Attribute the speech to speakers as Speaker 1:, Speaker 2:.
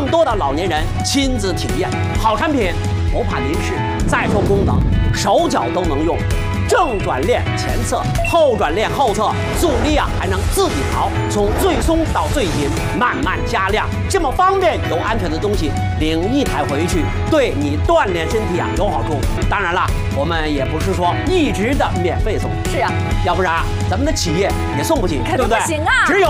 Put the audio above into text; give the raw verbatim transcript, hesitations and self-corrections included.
Speaker 1: 多的老年人亲自体验。好产品不怕淋湿，再说功能，手脚都能用。正转链前侧，后转链后侧，阻力啊还能自己调，从最松到最紧，慢慢加量，这么方便又安全的东西，领一台回去，对你锻炼身体啊有好处。当然了，我们也不是说一直的免费送，
Speaker 2: 是啊，
Speaker 1: 要不然咱们的企业也送不起，对不对？
Speaker 2: 不行啊，
Speaker 1: 只有。